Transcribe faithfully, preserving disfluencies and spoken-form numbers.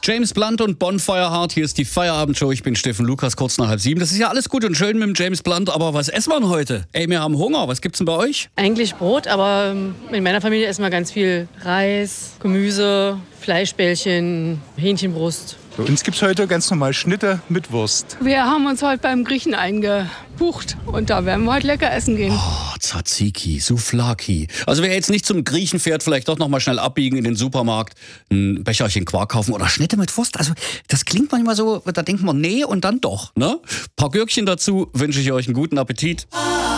James Blunt und Bonfire Heart, hier ist die Feierabendshow. Ich bin Steffen Lukas, kurz nach halb sieben. Das ist ja alles gut und schön mit dem James Blunt, aber was essen wir denn heute? Ey, wir haben Hunger. Was gibt's denn bei euch? Eigentlich Brot, aber in meiner Familie essen wir ganz viel Reis, Gemüse, Fleischbällchen, Hähnchenbrust. Bei uns gibt es heute ganz normal Schnitte mit Wurst. Wir haben uns heute beim Griechen eingebucht und da werden wir heute lecker essen gehen. Oh, Tzatziki, Souvlaki. Also wer jetzt nicht zum Griechen fährt, vielleicht doch noch mal schnell abbiegen in den Supermarkt, ein Becherchen Quark kaufen oder Schnitte mit Wurst. Also das klingt manchmal so, da denkt man nee und dann doch. Ne? Ein paar Gürkchen dazu, wünsche ich euch einen guten Appetit.